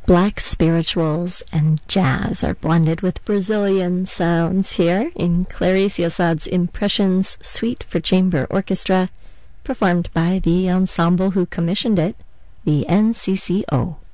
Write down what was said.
Black spirituals and jazz are blended with Brazilian sounds here in Clarice Assad's Impressions Suite for Chamber Orchestra, performed by the ensemble who commissioned it, the NCCO.